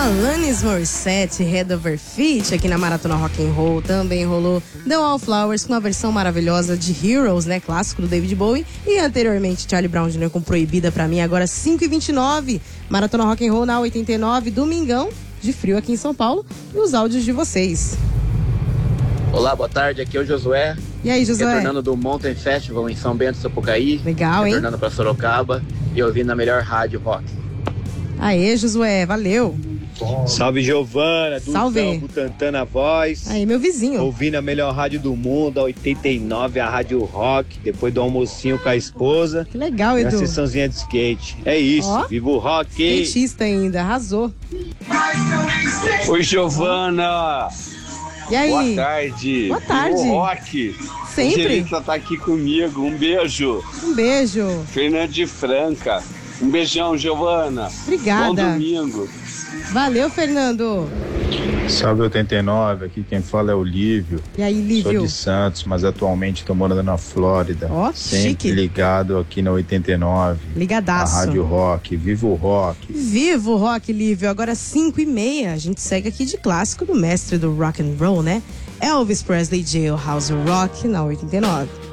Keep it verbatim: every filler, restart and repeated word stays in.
Alanis Morissette, Head Over Feet, aqui na Maratona Rock and Roll. Também rolou The Wallflowers com uma versão maravilhosa de Heroes, né, clássico do David Bowie. E anteriormente Charlie Brown Júnior com Proibida Pra Mim, agora cinco e vinte e nove. Maratona Rock and Roll na oitenta e nove, domingão de frio aqui em São Paulo. E os áudios de vocês. Olá, boa tarde, aqui é o Josué. E aí, Josué? Retornando do Mountain Festival em São Bento, Sapucaí. Legal, hein? Retornando pra Sorocaba e ouvindo a melhor rádio rock. Aê, Josué, valeu. Salve, Giovana, do Salve. Butantan na voz. Aí, meu vizinho. Ouvindo a melhor rádio do mundo, a oitenta e nove, a Rádio Rock, depois do almocinho com a esposa. Que legal, e Edu. a sessãozinha de skate. É isso, Ó, viva o rock! skatista ainda, arrasou. Oi, Giovana. E aí? Boa tarde. Boa tarde. Viva o rock. Sempre. A Angelita tá aqui comigo. Um beijo. Um beijo. Fernando de Franca. Um beijão, Giovana. Obrigada. Bom domingo. Valeu, Fernando. Salve oitenta e nove, aqui quem fala é o Lívio. E aí, Lívio? Sou de Santos, mas atualmente estou morando na Flórida. Ó, sempre chique. ligado aqui na oitenta e nove. Ligadaço. A Rádio Rock, viva o rock. Viva o rock, Lívio. Agora cinco e meia, a gente segue aqui de clássico do mestre do rock and roll, né? Elvis Presley, Jailhouse Rock, na oitenta e nove.